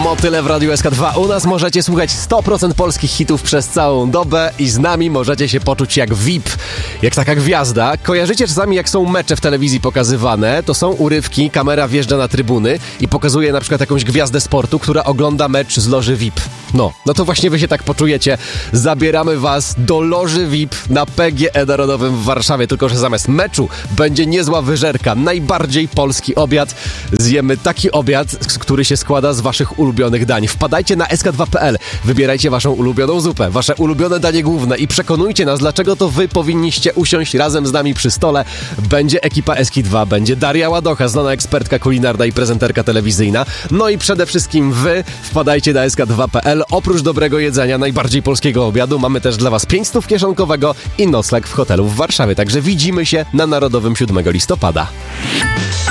Motyle w Radiu SK2. U nas możecie słuchać 100% polskich hitów przez całą dobę i z nami możecie się poczuć jak VIP, jak taka gwiazda. Kojarzycie czasami, jak są mecze w telewizji pokazywane, to są urywki, kamera wjeżdża na trybuny i pokazuje na przykład jakąś gwiazdę sportu, która ogląda mecz z loży VIP. No to właśnie wy się tak poczujecie. Zabieramy was do loży VIP na PGE Narodowym w Warszawie, tylko że zamiast meczu będzie niezła wyżerka, najbardziej polski obiad. Zjemy taki obiad, który się składa z waszych ulubionych dań. Wpadajcie na sk2.pl, wybierajcie waszą ulubioną zupę, wasze ulubione danie główne i przekonujcie nas, dlaczego to wy powinniście usiąść razem z nami przy stole. Będzie ekipa SK2, będzie Daria Ładocha, znana ekspertka kulinarna i prezenterka telewizyjna. No i przede wszystkim wy wpadajcie na sk2.pl. Oprócz dobrego jedzenia, najbardziej polskiego obiadu, mamy też dla was 500 kieszonkowego i nocleg w hotelu w Warszawie. Także widzimy się na Narodowym 7 listopada.